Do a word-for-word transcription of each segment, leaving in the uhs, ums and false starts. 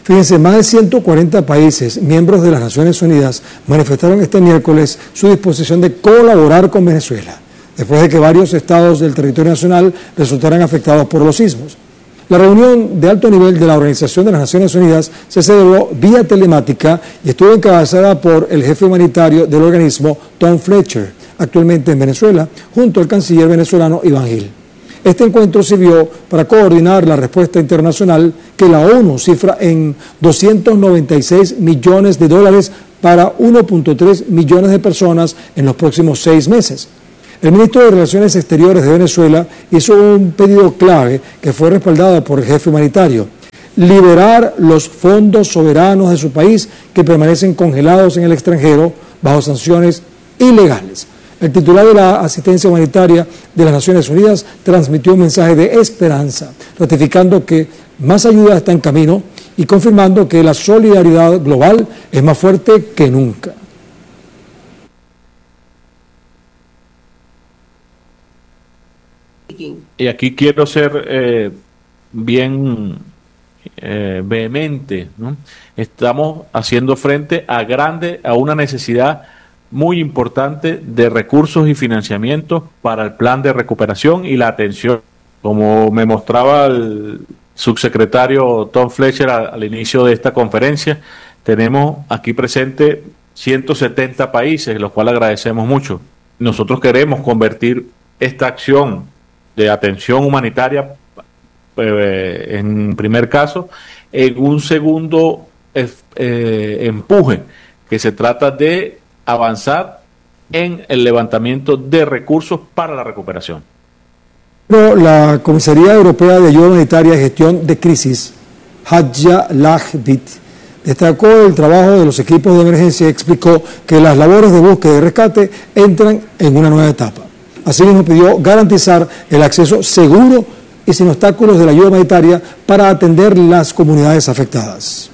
Fíjense, más de ciento cuarenta países, miembros de las Naciones Unidas, manifestaron este miércoles su disposición de colaborar con Venezuela, después de que varios estados del territorio nacional resultaran afectados por los sismos. La reunión de alto nivel de la Organización de las Naciones Unidas se celebró vía telemática y estuvo encabezada por el jefe humanitario del organismo, Tom Fletcher, actualmente en Venezuela, junto al canciller venezolano Iván Gil. Este encuentro sirvió para coordinar la respuesta internacional que la ONU cifra en doscientos noventa y seis millones de dólares para uno punto tres millones de personas en los próximos seis meses. El ministro de Relaciones Exteriores de Venezuela hizo un pedido clave que fue respaldado por el jefe humanitario: liberar los fondos soberanos de su país que permanecen congelados en el extranjero bajo sanciones ilegales. El titular de la asistencia humanitaria de las Naciones Unidas transmitió un mensaje de esperanza, ratificando que más ayuda está en camino y confirmando que la solidaridad global es más fuerte que nunca. Y aquí quiero ser eh, bien eh, vehemente, ¿no? Estamos haciendo frente a grande, a una necesidad muy importante de recursos y financiamientos para el plan de recuperación y la atención. Como me mostraba el subsecretario Tom Fletcher al, al inicio de esta conferencia, tenemos aquí presente ciento setenta países, los cuales agradecemos mucho. Nosotros queremos convertir esta acción de atención humanitaria, eh, en primer caso, en un segundo eh, empuje, que se trata de avanzar en el levantamiento de recursos para la recuperación. La Comisaría Europea de Ayuda Humanitaria y Gestión de Crisis, Hadja Lahbit, destacó el trabajo de los equipos de emergencia y explicó que las labores de búsqueda y rescate entran en una nueva etapa. Asimismo, pidió garantizar el acceso seguro y sin obstáculos de la ayuda humanitaria para atender las comunidades afectadas.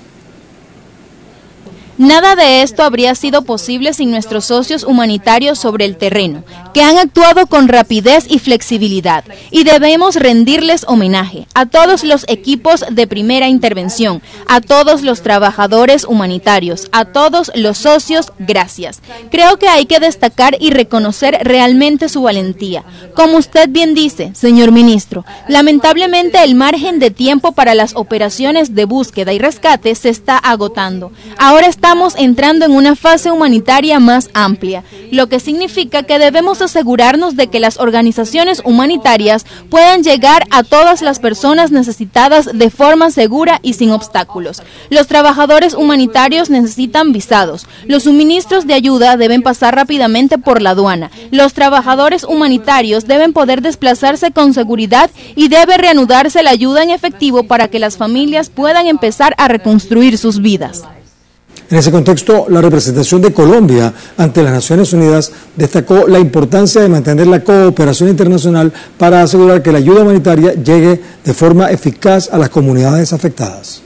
Nada de esto habría sido posible sin nuestros socios humanitarios sobre el terreno, que han actuado con rapidez y flexibilidad, y debemos rendirles homenaje a todos los equipos de primera intervención, a todos los trabajadores humanitarios, a todos los socios, gracias. Creo que hay que destacar y reconocer realmente su valentía. Como usted bien dice, señor ministro, lamentablemente el margen de tiempo para las operaciones de búsqueda y rescate se está agotando. Ahora está Estamos entrando en una fase humanitaria más amplia, lo que significa que debemos asegurarnos de que las organizaciones humanitarias puedan llegar a todas las personas necesitadas de forma segura y sin obstáculos. Los trabajadores humanitarios necesitan visados, los suministros de ayuda deben pasar rápidamente por la aduana, los trabajadores humanitarios deben poder desplazarse con seguridad y debe reanudarse la ayuda en efectivo para que las familias puedan empezar a reconstruir sus vidas. En ese contexto, la representación de Colombia ante las Naciones Unidas destacó la importancia de mantener la cooperación internacional para asegurar que la ayuda humanitaria llegue de forma eficaz a las comunidades afectadas.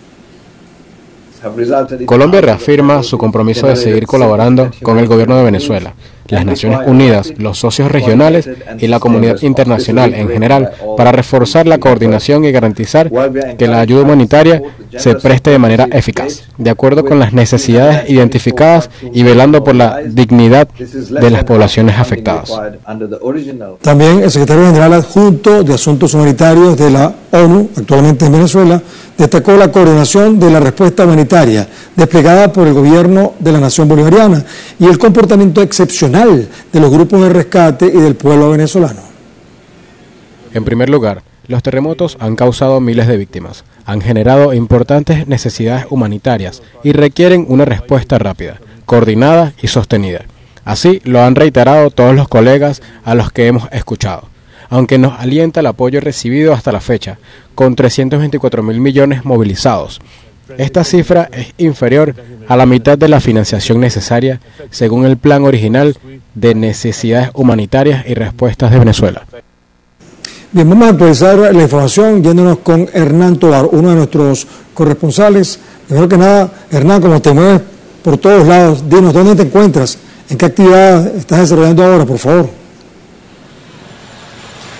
Colombia reafirma su compromiso de seguir colaborando con el gobierno de Venezuela, las Naciones Unidas, los socios regionales y la comunidad internacional en general para reforzar la coordinación y garantizar que la ayuda humanitaria se preste de manera eficaz, de acuerdo con las necesidades identificadas y velando por la dignidad de las poblaciones afectadas. También el secretario general adjunto de Asuntos Humanitarios de la ONU, actualmente en Venezuela, destacó la coordinación de la respuesta humanitaria desplegada por el gobierno de la nación bolivariana y el comportamiento excepcional de los grupos de rescate y del pueblo venezolano. En primer lugar, los terremotos han causado miles de víctimas, han generado importantes necesidades humanitarias y requieren una respuesta rápida, coordinada y sostenida. Así lo han reiterado todos los colegas a los que hemos escuchado. Aunque nos alienta el apoyo recibido hasta la fecha, con trescientos veinticuatro mil millones movilizados. Esta cifra es inferior a la mitad de la financiación necesaria, según el plan original de necesidades humanitarias y respuestas de Venezuela. Bien, vamos a actualizar la información yéndonos con Hernán Tovar, uno de nuestros corresponsales. Primero que nada, Hernán, como te mueves por todos lados, dinos dónde te encuentras, en qué actividad estás desarrollando ahora, por favor.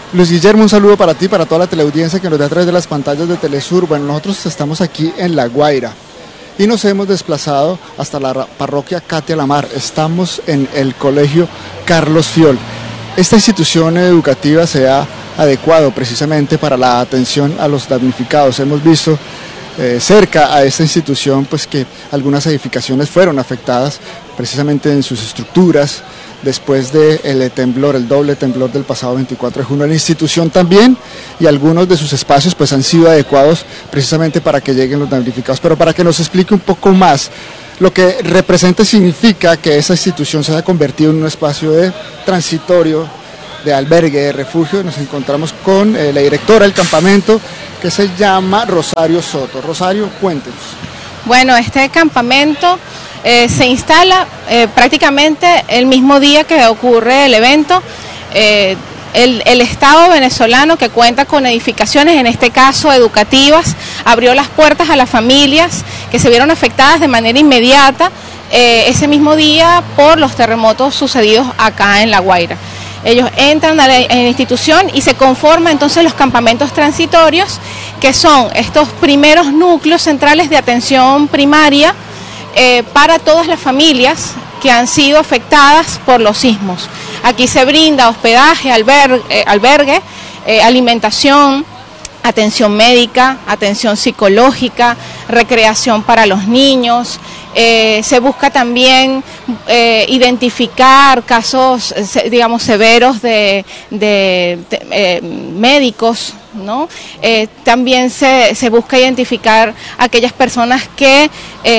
Luis Guillermo, un saludo para ti, para toda la teleaudiencia que nos ve a través de las pantallas de Telesur. Bueno, nosotros estamos aquí en La Guaira y nos hemos desplazado hasta la parroquia Catia Lamar. Estamos en el colegio Carlos Fiol. Esta institución educativa se ha adecuado precisamente para la atención a los damnificados. Hemos visto eh, cerca a esta institución pues que algunas edificaciones fueron afectadas precisamente en sus estructuras, después del temblor, el doble temblor del pasado veinticuatro de junio. La institución también y algunos de sus espacios pues han sido adecuados precisamente para que lleguen los damnificados. Pero para que nos explique un poco más lo que representa y significa que esa institución se haya convertido en un espacio de transitorio, de albergue, de refugio, nos encontramos con eh, la directora del campamento, que se llama Rosario Soto. Rosario, cuéntenos. Bueno, este campamento Eh, se instala eh, prácticamente el mismo día que ocurre el evento. Eh, el, el Estado venezolano, que cuenta con edificaciones, en este caso educativas, abrió las puertas a las familias que se vieron afectadas de manera inmediata eh, ese mismo día por los terremotos sucedidos acá en La Guaira. Ellos entran a la, a la institución y se conforman entonces los campamentos transitorios, que son estos primeros núcleos centrales de atención primaria Eh, para todas las familias que han sido afectadas por los sismos. Aquí se brinda hospedaje, albergue, eh, albergue eh, alimentación, atención médica, atención psicológica, recreación para los niños. Eh, se busca también eh, identificar casos, digamos, severos de, de, de eh, médicos, ¿no? Eh, también se, se busca identificar aquellas personas que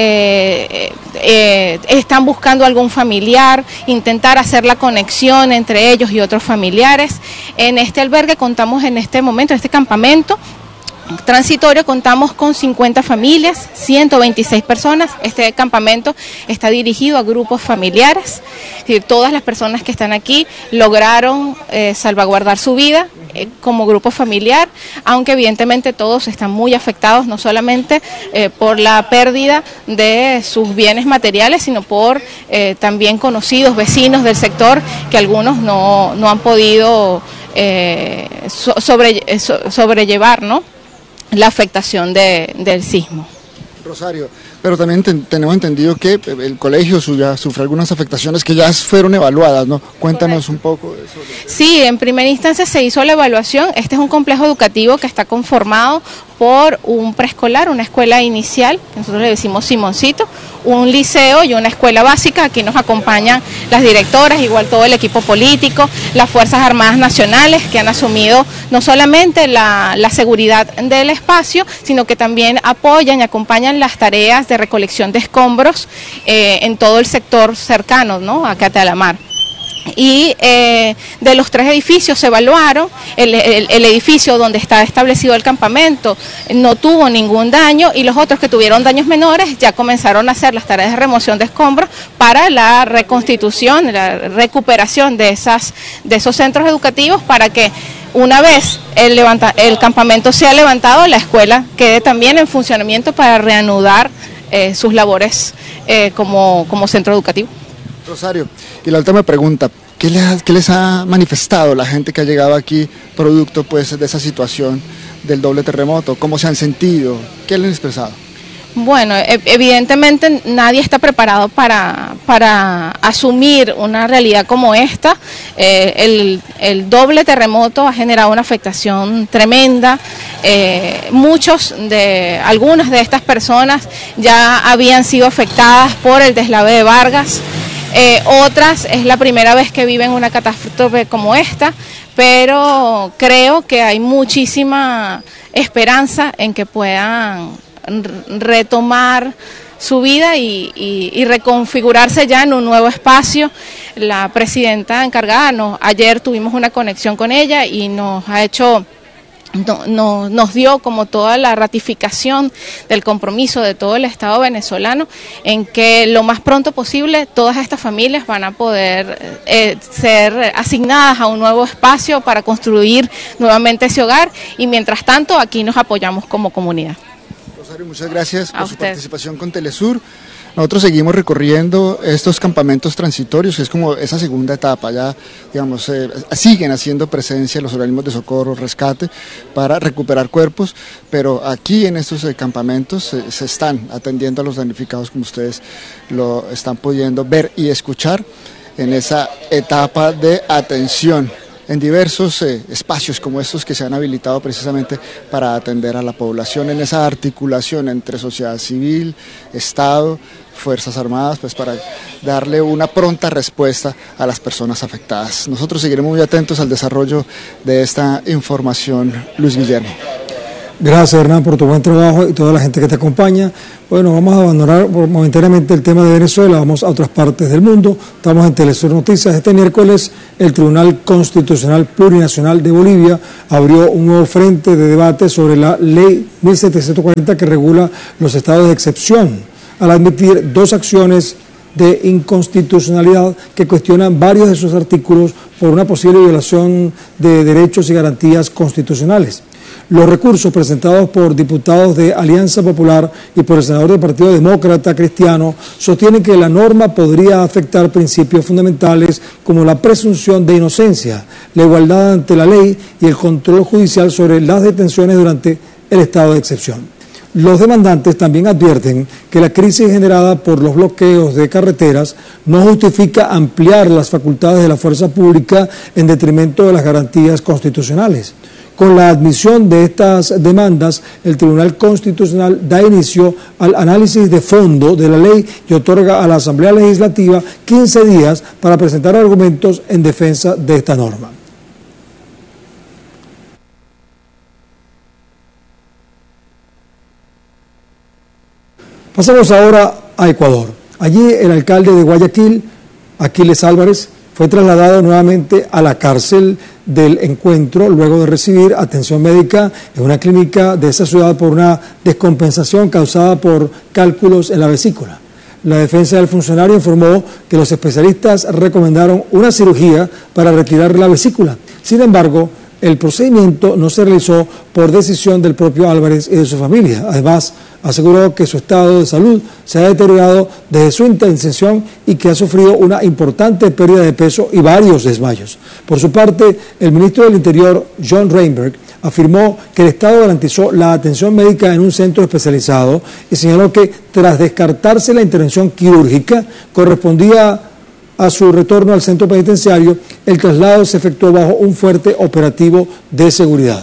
eh, eh, están buscando algún familiar, intentar hacer la conexión entre ellos y otros familiares. En este albergue contamos en este momento, en este campamento transitorio, contamos con cincuenta familias, ciento veintiséis personas. Este campamento está dirigido a grupos familiares. Es decir, todas las personas que están aquí lograron eh, salvaguardar su vida eh, como grupo familiar, aunque evidentemente todos están muy afectados, no solamente eh, por la pérdida de sus bienes materiales, sino por eh, también conocidos vecinos del sector, que algunos no, no han podido eh, so, sobre, so, sobrellevar, ¿no?, la afectación de, del sismo. Rosario, pero también ten, tenemos entendido que el colegio ya sufre algunas afectaciones que ya fueron evaluadas, ¿no? Cuéntanos Correcto. Un poco de eso. Sí, en primera instancia se hizo la evaluación. Este es un complejo educativo que está conformado por un preescolar, una escuela inicial, que nosotros le decimos Simoncito, un liceo y una escuela básica. Aquí nos acompañan las directoras, igual todo el equipo político, las Fuerzas Armadas Nacionales, que han asumido no solamente la, la seguridad del espacio, sino que también apoyan y acompañan las tareas de recolección de escombros eh, en todo el sector cercano, ¿no?, a Catia Lamar. Y eh, de los tres edificios se evaluaron, el, el, el edificio donde está establecido el campamento no tuvo ningún daño, y los otros que tuvieron daños menores ya comenzaron a hacer las tareas de remoción de escombros para la reconstitución, la recuperación de, esas, de esos centros educativos, para que una vez el, levanta, el campamento sea levantado, la escuela quede también en funcionamiento para reanudar eh, sus labores eh, como, como centro educativo. Rosario, y la última pregunta, ¿qué les, ha, ¿qué les ha manifestado la gente que ha llegado aquí producto pues de esa situación del doble terremoto? ¿Cómo se han sentido? ¿Qué les han expresado? Bueno, evidentemente nadie está preparado para, para asumir una realidad como esta. Eh, el, el doble terremoto ha generado una afectación tremenda. Eh, muchos de, algunas de estas personas ya habían sido afectadas por el deslave de Vargas. Eh, otras es la primera vez que viven una catástrofe como esta, pero creo que hay muchísima esperanza en que puedan retomar su vida y, y, y reconfigurarse ya en un nuevo espacio. La presidenta encargada, nos, ayer tuvimos una conexión con ella y nos ha hecho... No, no, nos dio como toda la ratificación del compromiso de todo el Estado venezolano en que lo más pronto posible todas estas familias van a poder eh, ser asignadas a un nuevo espacio para construir nuevamente ese hogar, y mientras tanto aquí nos apoyamos como comunidad. Rosario, muchas gracias por a su usted. participación con Telesur. Nosotros seguimos recorriendo estos campamentos transitorios, que es como esa segunda etapa, ya digamos, eh, siguen haciendo presencia los organismos de socorro, rescate, para recuperar cuerpos, pero aquí en estos eh, campamentos eh, se están atendiendo a los damnificados, como ustedes lo están pudiendo ver y escuchar en esa etapa de atención, en diversos eh, espacios como estos que se han habilitado precisamente para atender a la población, en esa articulación entre sociedad civil, Estado, Fuerzas Armadas, pues para darle una pronta respuesta a las personas afectadas. Nosotros seguiremos muy atentos al desarrollo de esta información, Luis Guillermo. Gracias, Hernán, por tu buen trabajo y toda la gente que te acompaña. Bueno, vamos a abandonar momentáneamente el tema de Venezuela, vamos a otras partes del mundo. Estamos en Telesur Noticias. Este miércoles el Tribunal Constitucional Plurinacional de Bolivia abrió un nuevo frente de debate sobre la Ley mil setecientos cuarenta que regula los estados de excepción, al admitir dos acciones de inconstitucionalidad que cuestionan varios de sus artículos por una posible violación de derechos y garantías constitucionales. Los recursos presentados por diputados de Alianza Popular y por el senador del Partido Demócrata Cristiano sostienen que la norma podría afectar principios fundamentales como la presunción de inocencia, la igualdad ante la ley y el control judicial sobre las detenciones durante el estado de excepción. Los demandantes también advierten que la crisis generada por los bloqueos de carreteras no justifica ampliar las facultades de la fuerza pública en detrimento de las garantías constitucionales. Con la admisión de estas demandas, el Tribunal Constitucional da inicio al análisis de fondo de la ley y otorga a la Asamblea Legislativa quince días para presentar argumentos en defensa de esta norma. Pasamos ahora a Ecuador. Allí el alcalde de Guayaquil, Aquiles Álvarez, fue trasladado nuevamente a la cárcel del Encuentro luego de recibir atención médica en una clínica de esa ciudad por una descompensación causada por cálculos en la vesícula. La defensa del funcionario informó que los especialistas recomendaron una cirugía para retirar la vesícula. Sin embargo, el procedimiento no se realizó por decisión del propio Álvarez y de su familia. Además, aseguró que su estado de salud se ha deteriorado desde su intervención y que ha sufrido una importante pérdida de peso y varios desmayos. Por su parte, el ministro del Interior, John Reinberg, afirmó que el Estado garantizó la atención médica en un centro especializado y señaló que tras descartarse la intervención quirúrgica correspondía a su retorno al centro penitenciario, el traslado se efectuó bajo un fuerte operativo de seguridad.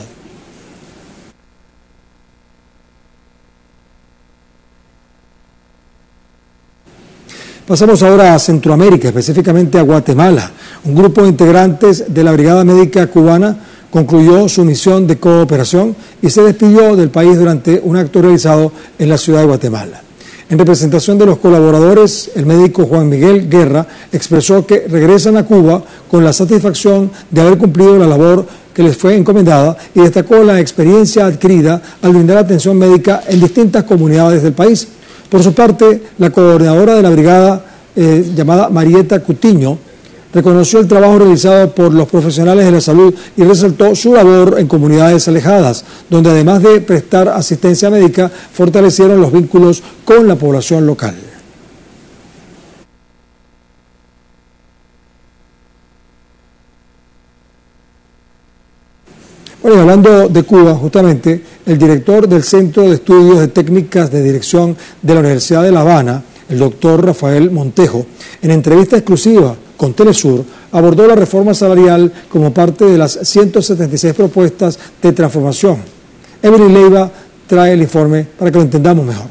Pasamos ahora a Centroamérica, específicamente a Guatemala. Un grupo de integrantes de la Brigada Médica Cubana concluyó su misión de cooperación y se despidió del país durante un acto realizado en la ciudad de Guatemala. En representación de los colaboradores, el médico Juan Miguel Guerra expresó que regresan a Cuba con la satisfacción de haber cumplido la labor que les fue encomendada y destacó la experiencia adquirida al brindar atención médica en distintas comunidades del país. Por su parte, la coordinadora de la brigada, eh, llamada Marieta Cutiño, reconoció el trabajo realizado por los profesionales de la salud y resaltó su labor en comunidades alejadas, donde además de prestar asistencia médica, fortalecieron los vínculos con la población local. Bueno, y hablando de Cuba, justamente, el director del Centro de Estudios de Técnicas de Dirección de la Universidad de La Habana, el doctor Rafael Montejo, en entrevista exclusiva con Telesur, abordó la reforma salarial como parte de las ciento setenta y seis propuestas de transformación. Evelyn Leiva trae el informe para que lo entendamos mejor.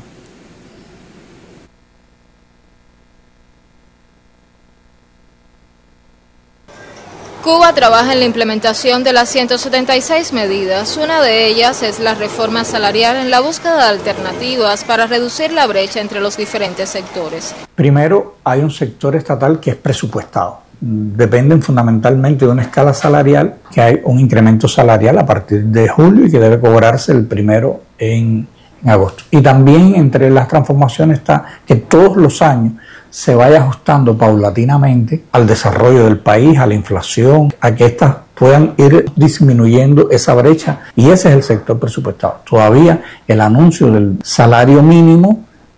Cuba trabaja en la implementación de las ciento setenta y seis medidas. Una de ellas es la reforma salarial en la búsqueda de alternativas para reducir la brecha entre los diferentes sectores. Primero, hay un sector estatal que es presupuestado. Dependen fundamentalmente de una escala salarial, que hay un incremento salarial a partir de julio y que debe cobrarse el primero en, en agosto. Y también entre las transformaciones está que todos los años se vaya ajustando paulatinamente al desarrollo del país, a la inflación, a que éstas puedan ir disminuyendo esa brecha, y ese es el sector presupuestado. Todavía el anuncio del salario mínimo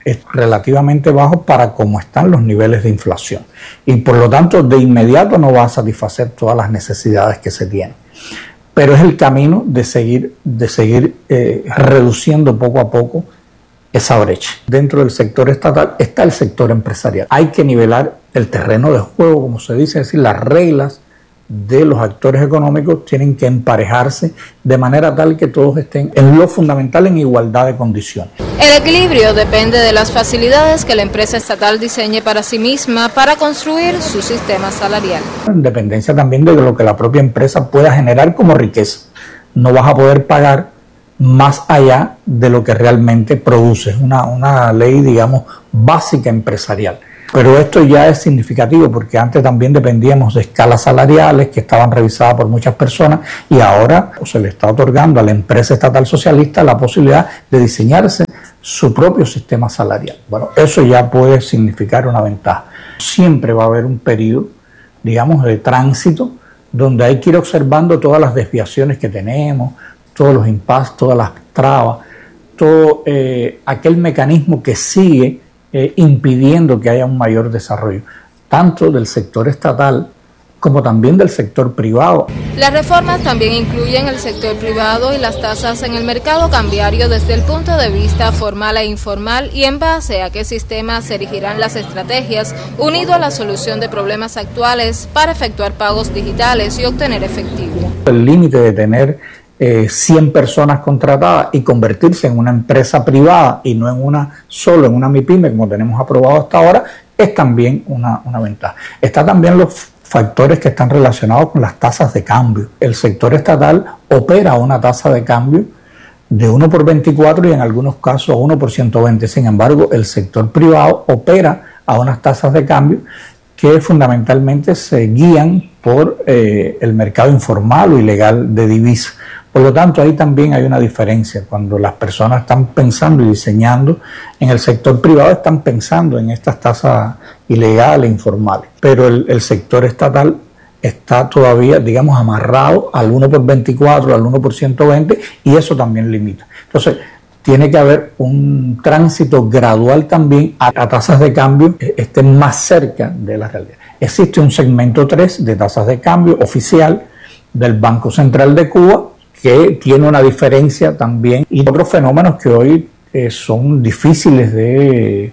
es relativamente bajo para cómo están los niveles de inflación. Y por lo tanto, de inmediato no va a satisfacer todas las necesidades que se tienen. Pero es el camino de seguir, de seguir eh, reduciendo poco a poco esa brecha. Dentro del sector estatal está el sector empresarial. Hay que nivelar el terreno de juego, como se dice, es decir, las reglas de los actores económicos tienen que emparejarse de manera tal que todos estén en lo fundamental en igualdad de condiciones. El equilibrio depende de las facilidades que la empresa estatal diseñe para sí misma para construir su sistema salarial. En dependencia también de lo que la propia empresa pueda generar como riqueza. No vas a poder pagar más allá de lo que realmente produce. Es una, una ley, digamos, básica empresarial. Pero esto ya es significativo porque antes también dependíamos de escalas salariales que estaban revisadas por muchas personas y ahora se le está otorgando a la empresa estatal socialista la posibilidad de diseñarse su propio sistema salarial. Bueno, eso ya puede significar una ventaja. Siempre va a haber un periodo, digamos, de tránsito donde hay que ir observando todas las desviaciones que tenemos, todos los impastos, todas las trabas, todo eh, aquel mecanismo que sigue Eh, impidiendo que haya un mayor desarrollo, tanto del sector estatal como también del sector privado. Las reformas también incluyen el sector privado y las tasas en el mercado cambiario desde el punto de vista formal e informal y en base a qué sistemas se erigirán las estrategias, unido a la solución de problemas actuales para efectuar pagos digitales y obtener efectivo. El límite de tener Eh, cien personas contratadas y convertirse en una empresa privada y no en una solo en una MIPYME como tenemos aprobado hasta ahora es también una, una ventaja. Está también los factores que están relacionados con las tasas de cambio. El sector estatal opera a una tasa de cambio de uno por veinticuatro y en algunos casos a uno por ciento veinte. Sin embargo, el sector privado opera a unas tasas de cambio que fundamentalmente se guían por eh, el mercado informal o ilegal de divisas. Por lo tanto, ahí también hay una diferencia. Cuando las personas están pensando y diseñando en el sector privado, están pensando en estas tasas ilegales, informales. Pero el, el sector estatal está todavía, digamos, amarrado al uno por veinticuatro, al uno por ciento veinte, y eso también limita. Entonces, tiene que haber un tránsito gradual también a, a tasas de cambio que estén más cerca de la realidad. Existe un segmento tres de tasas de cambio oficial del Banco Central de Cuba, que tiene una diferencia también, y otros fenómenos que hoy eh, son difíciles de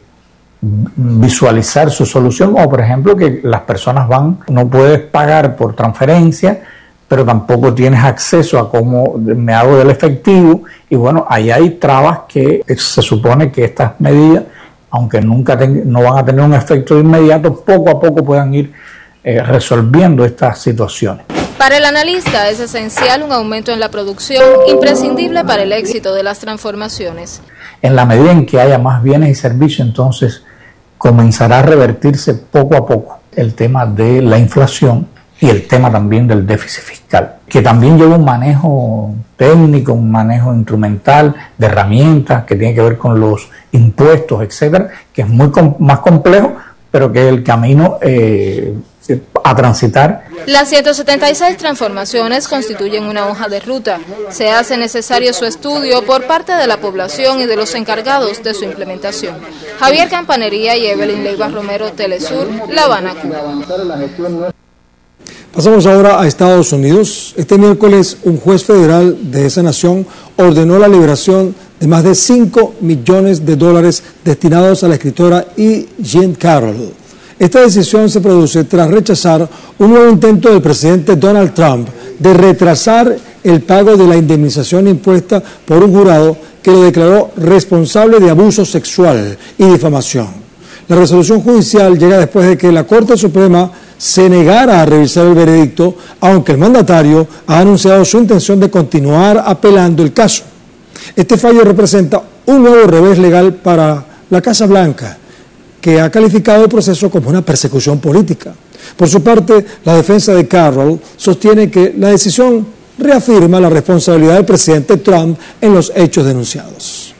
visualizar su solución, como por ejemplo que las personas van, no puedes pagar por transferencia, pero tampoco tienes acceso a cómo me hago del efectivo, y bueno, ahí hay trabas que se supone que estas medidas, aunque nunca ten, no van a tener un efecto inmediato, poco a poco puedan ir eh, resolviendo estas situaciones. Para el analista es esencial un aumento en la producción, imprescindible para el éxito de las transformaciones. En la medida en que haya más bienes y servicios, entonces comenzará a revertirse poco a poco el tema de la inflación y el tema también del déficit fiscal, que también lleva un manejo técnico, un manejo instrumental de herramientas que tiene que ver con los impuestos, etcétera, que es muy com- más complejo, pero que es el camino eh, a transitar. Las ciento setenta y seis transformaciones constituyen una hoja de ruta. Se hace necesario su estudio por parte de la población y de los encargados de su implementación. Javier Campanería y Evelyn Leiva Romero, Telesur, La Habana, Cuba. Pasamos ahora a Estados Unidos. Este miércoles, un juez federal de esa nación ordenó la liberación de más de cinco millones de dólares destinados a la escritora E. Jean Carroll. Esta decisión se produce tras rechazar un nuevo intento del presidente Donald Trump de retrasar el pago de la indemnización impuesta por un jurado que lo declaró responsable de abuso sexual y difamación. La resolución judicial llega después de que la Corte Suprema se negara a revisar el veredicto, aunque el mandatario ha anunciado su intención de continuar apelando el caso. Este fallo representa un nuevo revés legal para la Casa Blanca, que ha calificado el proceso como una persecución política. Por su parte, la defensa de Carroll sostiene que la decisión reafirma la responsabilidad del presidente Trump en los hechos denunciados.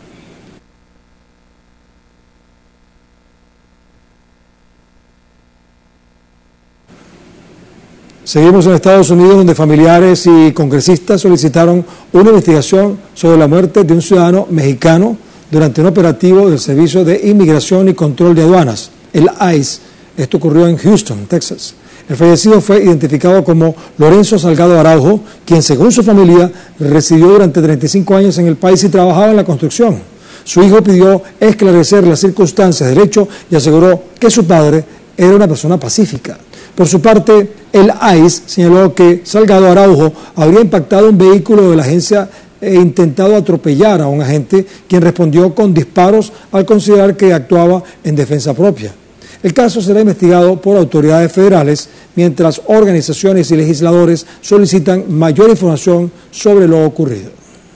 Seguimos en Estados Unidos, donde familiares y congresistas solicitaron una investigación sobre la muerte de un ciudadano mexicano durante un operativo del Servicio de Inmigración y Control de Aduanas, el I C E. Esto ocurrió en Houston, Texas. El fallecido fue identificado como Lorenzo Salgado Araujo, quien según su familia residió durante treinta y cinco años en el país y trabajaba en la construcción. Su hijo pidió esclarecer las circunstancias del hecho y aseguró que su padre era una persona pacífica. Por su parte, el I C E señaló que Salgado Araujo habría impactado un vehículo de la agencia e intentado atropellar a un agente, quien respondió con disparos al considerar que actuaba en defensa propia. El caso será investigado por autoridades federales, mientras organizaciones y legisladores solicitan mayor información sobre lo ocurrido.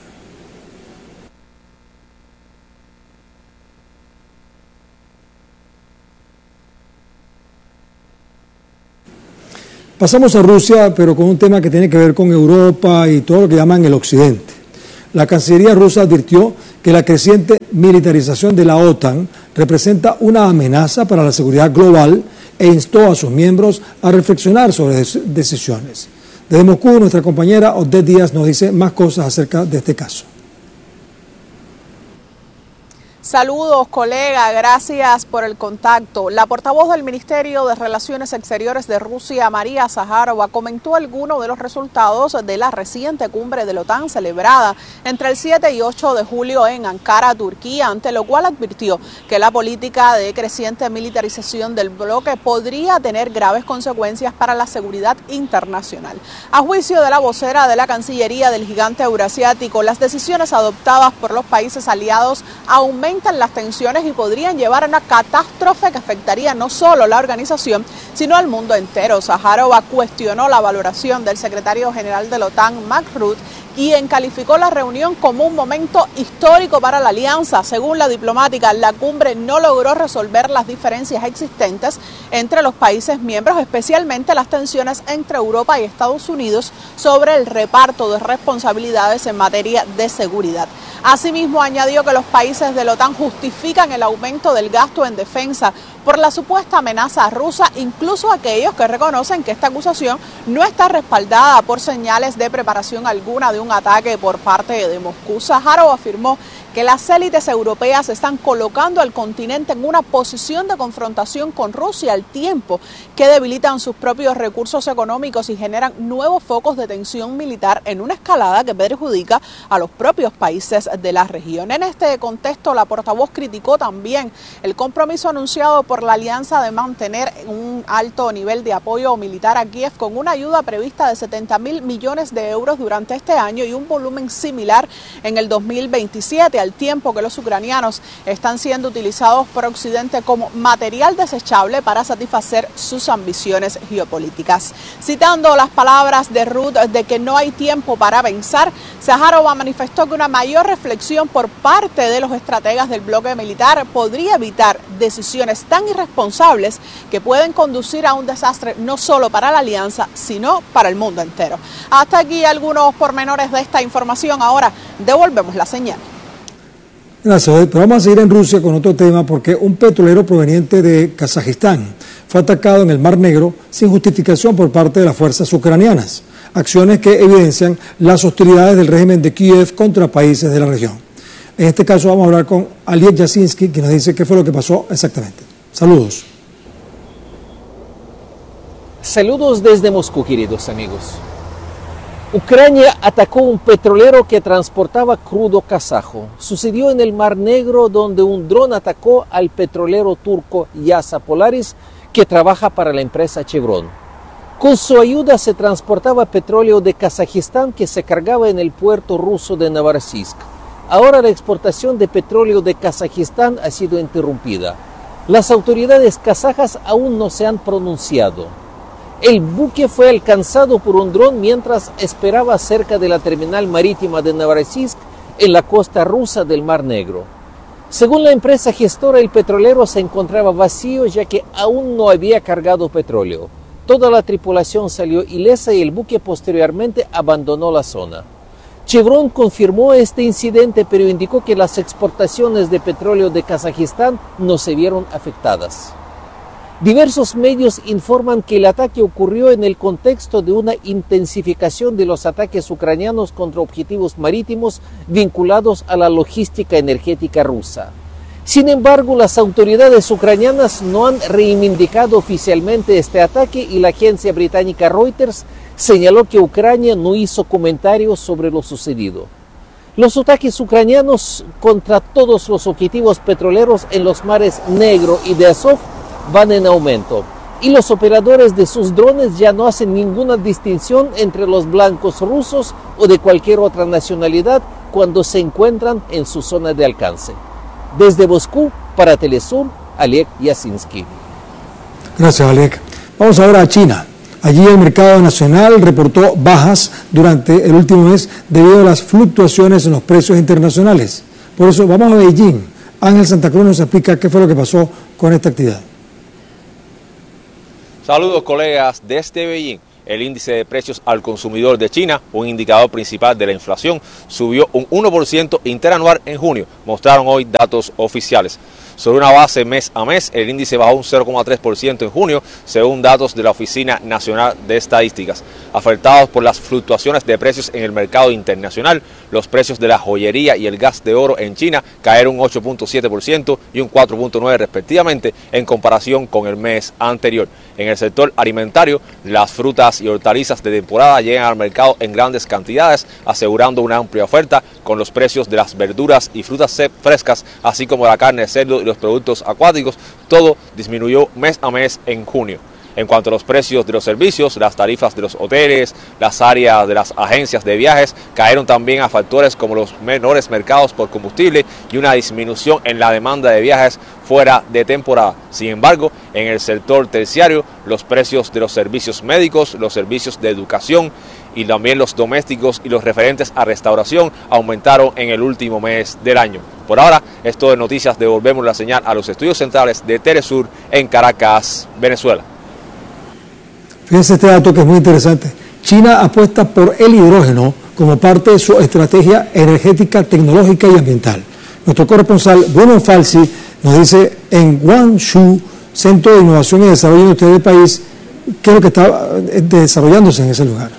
Pasamos a Rusia, pero con un tema que tiene que ver con Europa y todo lo que llaman el Occidente. La Cancillería rusa advirtió que la creciente militarización de la OTAN representa una amenaza para la seguridad global e instó a sus miembros a reflexionar sobre decisiones. Desde Moscú, nuestra compañera Odette Díaz nos dice más cosas acerca de este caso. Saludos, colega, gracias por el contacto. La portavoz del Ministerio de Relaciones Exteriores de Rusia, María Zaharova, comentó algunos de los resultados de la reciente cumbre de la OTAN celebrada entre el siete y ocho de julio en Ankara, Turquía, ante lo cual advirtió que la política de creciente militarización del bloque podría tener graves consecuencias para la seguridad internacional. A juicio de la vocera de la Cancillería del gigante eurasiático, las decisiones adoptadas por los países aliados aumentan las tensiones y podrían llevar a una catástrofe que afectaría no solo a la organización, sino al mundo entero. Zaharova cuestionó la valoración del secretario general de la OTAN, Mark Rutte, quien calificó la reunión como un momento histórico para la alianza. Según la diplomática, la cumbre no logró resolver las diferencias existentes entre los países miembros, especialmente las tensiones entre Europa y Estados Unidos sobre el reparto de responsabilidades en materia de seguridad. Asimismo, añadió que los países de la OTAN justifican el aumento del gasto en defensa por la supuesta amenaza rusa, incluso aquellos que reconocen que esta acusación no está respaldada por señales de preparación alguna de un ataque por parte de Moscú. Zaharov afirmó que las élites europeas están colocando al continente en una posición de confrontación con Rusia al tiempo que debilitan sus propios recursos económicos y generan nuevos focos de tensión militar en una escalada que perjudica a los propios países de la región. En este contexto, la portavoz criticó también el compromiso anunciado por la alianza de mantener un alto nivel de apoyo militar a Kiev con una ayuda prevista de setenta mil millones de euros durante este año y un volumen similar en el dos mil veintisiete, al tiempo que los ucranianos están siendo utilizados por Occidente como material desechable para satisfacer sus ambiciones geopolíticas. Citando las palabras de Rutte de que no hay tiempo para pensar, Zaharova manifestó que una mayor reflexión por parte de los estrategas del bloque militar podría evitar decisiones tan irresponsables que pueden conducir a un desastre no solo para la alianza, sino para el mundo entero. Hasta aquí algunos pormenores de esta información. Ahora devolvemos la señal. Gracias, pero vamos a seguir en Rusia con otro tema, porque un petrolero proveniente de Kazajistán fue atacado en el Mar Negro sin justificación por parte de las fuerzas ucranianas, acciones que evidencian las hostilidades del régimen de Kiev contra países de la región. En este caso vamos a hablar con Aliet Jasinski, quien nos dice qué fue lo que pasó exactamente. Saludos. Saludos desde Moscú, queridos amigos. Ucrania atacó un petrolero que transportaba crudo kazajo. Sucedió en el Mar Negro, donde un dron atacó al petrolero turco Yasa Polaris, que trabaja para la empresa Chevron. Con su ayuda se transportaba petróleo de Kazajistán que se cargaba en el puerto ruso de Novorossiysk. Ahora la exportación de petróleo de Kazajistán ha sido interrumpida. Las autoridades kazajas aún no se han pronunciado. El buque fue alcanzado por un dron mientras esperaba cerca de la terminal marítima de Novorossiysk en la costa rusa del Mar Negro. Según la empresa gestora, el petrolero se encontraba vacío ya que aún no había cargado petróleo. Toda la tripulación salió ilesa y el buque posteriormente abandonó la zona. Chevron confirmó este incidente, pero indicó que las exportaciones de petróleo de Kazajistán no se vieron afectadas. Diversos medios informan que el ataque ocurrió en el contexto de una intensificación de los ataques ucranianos contra objetivos marítimos vinculados a la logística energética rusa. Sin embargo, las autoridades ucranianas no han reivindicado oficialmente este ataque y la agencia británica Reuters señaló que Ucrania no hizo comentarios sobre lo sucedido. Los ataques ucranianos contra todos los objetivos petroleros en los mares Negro y de Azov van en aumento, y los operadores de sus drones ya no hacen ninguna distinción entre los blancos rusos o de cualquier otra nacionalidad cuando se encuentran en su zona de alcance. Desde Moscú, para Telesur, Oleg Yasinski. Gracias, Oleg. Vamos ahora a China. Allí el mercado nacional reportó bajas durante el último mes debido a las fluctuaciones en los precios internacionales. Por eso vamos a Beijing. Ángel Santa Cruz nos explica qué fue lo que pasó con esta actividad. Saludos, colegas, desde Beijing. El índice de precios al consumidor de China, un indicador principal de la inflación, subió un uno por ciento interanual en junio, mostraron hoy datos oficiales. Sobre una base mes a mes, el índice bajó un cero coma tres por ciento en junio, según datos de la Oficina Nacional de Estadísticas. Afectados por las fluctuaciones de precios en el mercado internacional, los precios de la joyería y el gas de oro en China cayeron un ocho punto siete por ciento y un cuatro punto nueve por ciento respectivamente en comparación con el mes anterior. En el sector alimentario, las frutas y hortalizas de temporada llegan al mercado en grandes cantidades, asegurando una amplia oferta con los precios de las verduras y frutas frescas, así como la carne de cerdo y los productos acuáticos, todo disminuyó mes a mes en junio. En cuanto a los precios de los servicios, las tarifas de los hoteles, las áreas de las agencias de viajes cayeron también a factores como los menores mercados por combustible y una disminución en la demanda de viajes fuera de temporada. Sin embargo, en el sector terciario, los precios de los servicios médicos, los servicios de educación y también los domésticos y los referentes a restauración aumentaron en el último mes del año. Por ahora, esto de noticias, devolvemos la señal a los estudios centrales de Telesur en Caracas, Venezuela. Fíjense este dato que es muy interesante. China apuesta por el hidrógeno como parte de su estrategia energética, tecnológica y ambiental. Nuestro corresponsal Bruno Falsi nos dice en Guangzhou, Centro de Innovación y Desarrollo Industrial del país, qué es lo que está desarrollándose en ese lugar.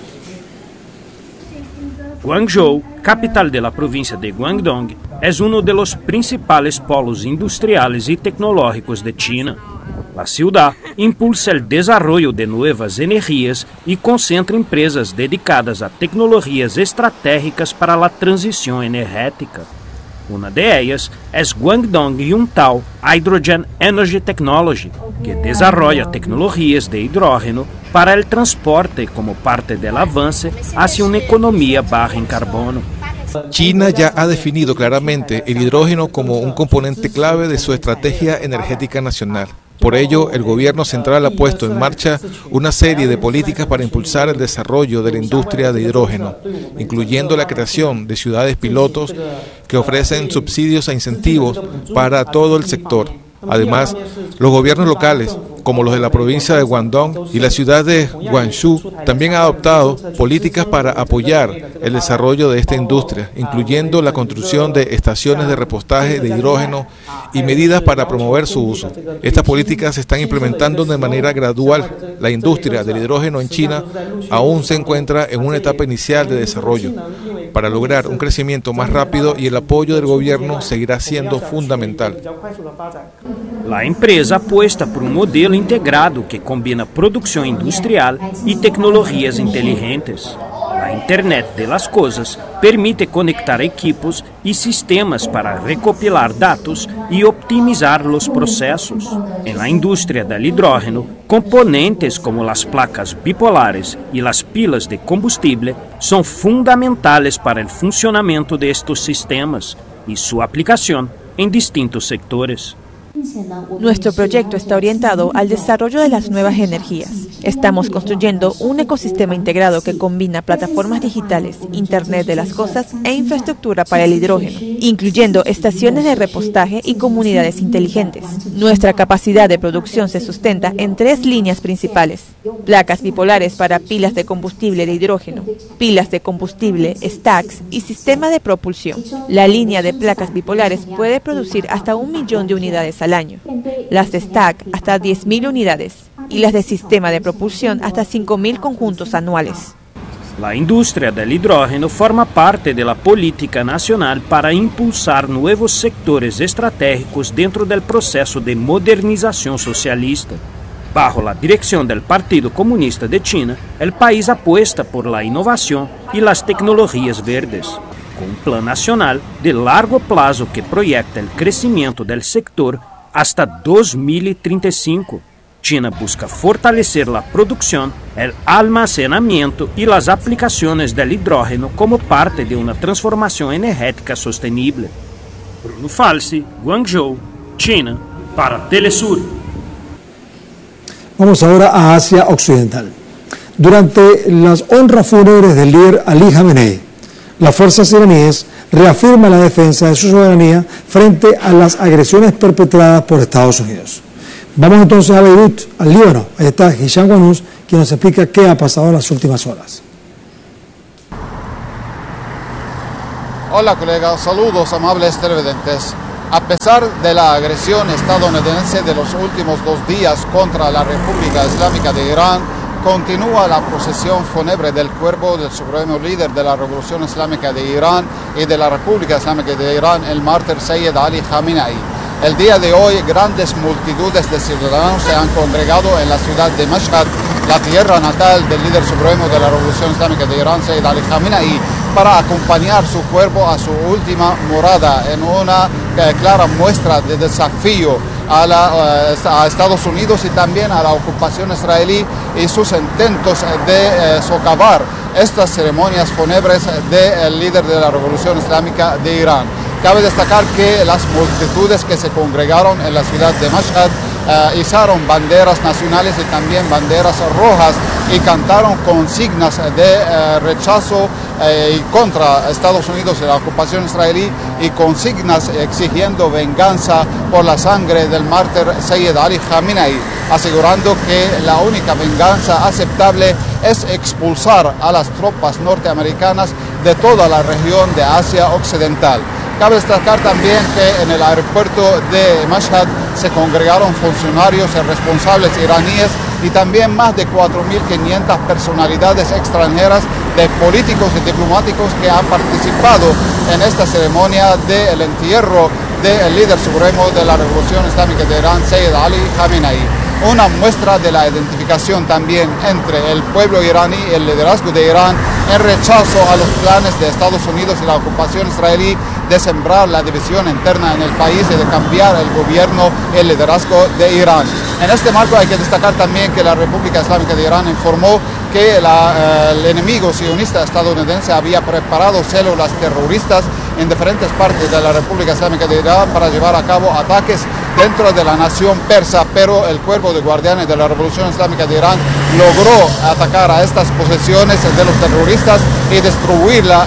Guangzhou, capital de la provincia de Guangdong, es uno de los principales polos industriales y tecnológicos de China. La ciudad impulsa el desarrollo de nuevas energías y concentra empresas dedicadas a tecnologías estratégicas para la transición energética. Una de ellas es Guangdong Yuntal Hydrogen Energy Technology, que desarrolla tecnologías de hidrógeno para el transporte como parte del avance hacia una economía baja en carbono. China ya ha definido claramente el hidrógeno como un componente clave de su estrategia energética nacional. Por ello, el gobierno central ha puesto en marcha una serie de políticas para impulsar el desarrollo de la industria de hidrógeno, incluyendo la creación de ciudades pilotos que ofrecen subsidios e incentivos para todo el sector. Además, los gobiernos locales, como los de la provincia de Guangdong y la ciudad de Guangzhou, también han adoptado políticas para apoyar el desarrollo de esta industria, incluyendo la construcción de estaciones de repostaje de hidrógeno y medidas para promover su uso. Estas políticas se están implementando de manera gradual. La industria del hidrógeno en China aún se encuentra en una etapa inicial de desarrollo. Para lograr un crecimiento más rápido, y el apoyo del gobierno seguirá siendo fundamental. La empresa apuesta por un modelo integrado que combina producción industrial y tecnologías inteligentes. La Internet de las Cosas permite conectar equipos y sistemas para recopilar datos y optimizar los procesos. En la industria del hidrógeno, componentes como las placas bipolares y las pilas de combustible son fundamentales para el funcionamiento de estos sistemas y su aplicación en distintos sectores. Nuestro proyecto está orientado al desarrollo de las nuevas energías. Estamos construyendo un ecosistema integrado que combina plataformas digitales, Internet de las Cosas e infraestructura para el hidrógeno, incluyendo estaciones de repostaje y comunidades inteligentes. Nuestra capacidad de producción se sustenta en tres líneas principales. placas bipolares para pilas de combustible de hidrógeno, pilas de combustible, stacks y sistema de propulsión. La línea de placas bipolares puede producir hasta un millón de unidades al año, las de stack hasta diez mil unidades y las de sistema de propulsión hasta cinco mil conjuntos anuales. La industria del hidrógeno forma parte de la política nacional para impulsar nuevos sectores estratégicos dentro del proceso de modernización socialista. Bajo la dirección del Partido Comunista de China, el país apuesta por la innovación y las tecnologías verdes, con un plan nacional de largo plazo que proyecta el crecimiento del sector hasta dos mil treinta y cinco. China busca fortalecer la producción, el almacenamiento y las aplicaciones del hidrógeno como parte de una transformación energética sostenible. Bruno Falsi, Guangzhou, China, para Telesur. Vamos ahora a Asia Occidental. Durante las honras fúnebres del líder Ali Khamenei, las fuerzas iraníes reafirman la defensa de su soberanía frente a las agresiones perpetradas por Estados Unidos. Vamos entonces a Beirut, al Líbano. Ahí está Hisham Wanous, quien nos explica qué ha pasado en las últimas horas. Hola colegas, saludos amables televidentes. A pesar de la agresión estadounidense de los últimos dos días contra la República Islámica de Irán, continúa la procesión fúnebre del cuerpo del supremo líder de la Revolución Islámica de Irán y de la República Islámica de Irán, el mártir Sayyid Ali Khamenei. El día de hoy, grandes multitudes de ciudadanos se han congregado en la ciudad de Mashhad, la tierra natal del líder supremo de la Revolución Islámica de Irán, Sayyid Ali Khamenei, para acompañar su cuerpo a su última morada en una eh, clara muestra de desafío a, la, eh, a Estados Unidos y también a la ocupación israelí y sus intentos de eh, socavar estas ceremonias fúnebres del líder de la Revolución Islámica de Irán. Cabe destacar que las multitudes que se congregaron en la ciudad de Mashhad uh, izaron banderas nacionales y también banderas rojas y cantaron consignas de uh, rechazo uh, y contra Estados Unidos y la ocupación israelí y consignas exigiendo venganza por la sangre del mártir Sayyid Ali Khamenei, asegurando que la única venganza aceptable es expulsar a las tropas norteamericanas de toda la región de Asia Occidental. Cabe destacar también que en el aeropuerto de Mashhad se congregaron funcionarios y responsables iraníes y también más de cuatro mil quinientas personalidades extranjeras de políticos y diplomáticos que han participado en esta ceremonia del entierro del líder supremo de la Revolución Islámica de Irán, Sayyid Ali Khamenei. Una muestra de la identificación también entre el pueblo iraní y el liderazgo de Irán en rechazo a los planes de Estados Unidos y la ocupación israelí de sembrar la división interna en el país y de cambiar el gobierno y el liderazgo de Irán. En este marco hay que destacar también que la República Islámica de Irán informó que la, eh, el enemigo sionista estadounidense había preparado células terroristas en diferentes partes de la República Islámica de Irán para llevar a cabo ataques dentro de la nación persa, pero el cuerpo de guardianes de la Revolución Islámica de Irán logró atacar a estas posesiones de los terroristas y destruirla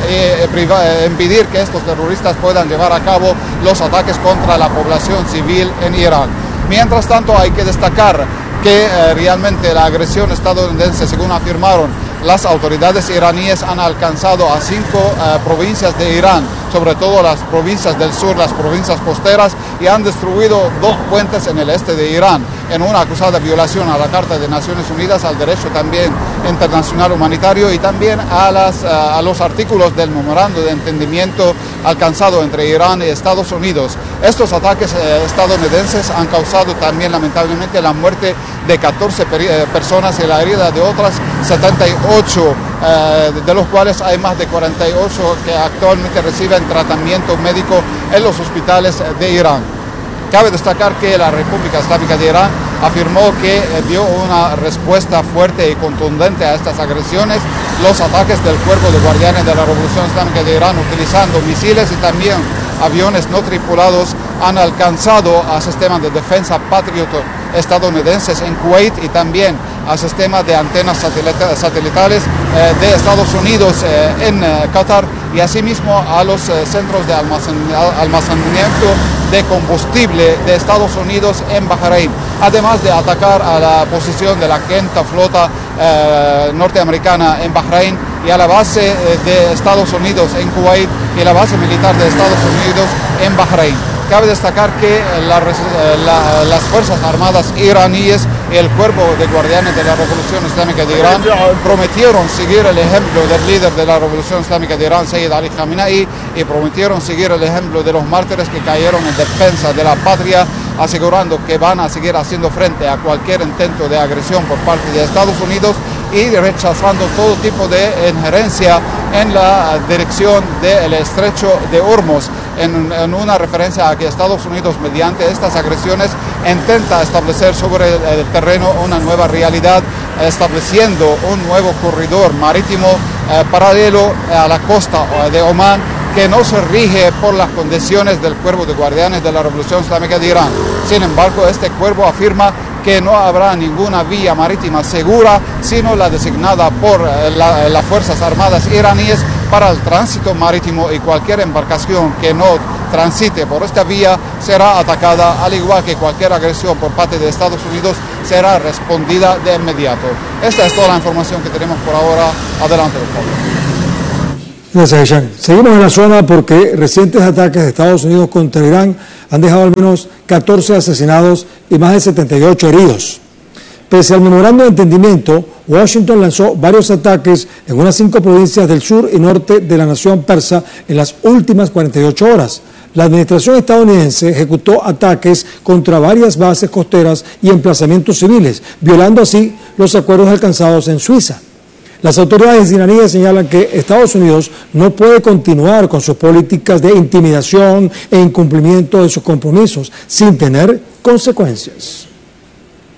e impedir que estos terroristas puedan llevar a cabo los ataques contra la población civil en Irán. Mientras tanto, hay que destacar que eh, realmente la agresión estadounidense, según afirmaron las autoridades iraníes, han alcanzado a cinco eh, provincias de Irán, sobre todo las provincias del sur, las provincias costeras, y han destruido dos puentes en el este de Irán, en una acusada violación a la Carta de Naciones Unidas, al derecho también internacional humanitario y también a, las, eh, a los artículos del memorando de entendimiento alcanzado entre Irán y Estados Unidos. Estos ataques eh, estadounidenses han causado también lamentablemente la muerte de catorce eh, personas y la herida de otras setenta y ocho, eh, de los cuales hay más de cuarenta y ocho que actualmente reciben tratamiento médico en los hospitales de Irán. Cabe destacar que la República Islámica de Irán afirmó que eh, dio una respuesta fuerte y contundente a estas agresiones, los ataques del cuerpo de guardianes de la Revolución Islámica de Irán utilizando misiles y también aviones no tripulados han alcanzado a sistemas de defensa Patriot estadounidenses en Kuwait y también a sistemas de antenas satelitales eh, de Estados Unidos eh, en eh, Qatar y asimismo a los eh, centros de almacenamiento de combustible de Estados Unidos en Bahrein, además de atacar a la posición de la quinta flota eh, norteamericana en Bahrein y a la base eh, de Estados Unidos en Kuwait y la base militar de Estados Unidos en Bahrein. Cabe destacar que la, la, las Fuerzas Armadas iraníes y el Cuerpo de Guardianes de la Revolución Islámica de Irán prometieron seguir el ejemplo del líder de la Revolución Islámica de Irán, Sayyid Ali Khamenei, y prometieron seguir el ejemplo de los mártires que cayeron en defensa de la patria, asegurando que van a seguir haciendo frente a cualquier intento de agresión por parte de Estados Unidos y rechazando todo tipo de injerencia en la dirección del estrecho de Hormuz, en, en una referencia a que Estados Unidos, mediante estas agresiones, intenta establecer sobre el, el terreno una nueva realidad, estableciendo un nuevo corredor marítimo eh, paralelo a la costa de Omán, que no se rige por las condiciones del Cuerpo de Guardianes de la Revolución Islámica de Irán. Sin embargo, este cuerpo afirma que no habrá ninguna vía marítima segura, sino la designada por la, las Fuerzas Armadas iraníes para el tránsito marítimo, y cualquier embarcación que no transite por esta vía será atacada, al igual que cualquier agresión por parte de Estados Unidos será respondida de inmediato. Esta es toda la información que tenemos por ahora. Adelante, por favor. Gracias, Aishan. Seguimos en la zona porque recientes ataques de Estados Unidos contra Irán han dejado al menos catorce asesinados y más de setenta y ocho heridos. Pese al memorando de entendimiento, Washington lanzó varios ataques en unas cinco provincias del sur y norte de la nación persa en las últimas cuarenta y ocho horas. La administración estadounidense ejecutó ataques contra varias bases costeras y emplazamientos civiles, violando así los acuerdos alcanzados en Suiza. Las autoridades iraníes señalan que Estados Unidos no puede continuar con sus políticas de intimidación e incumplimiento de sus compromisos sin tener consecuencias.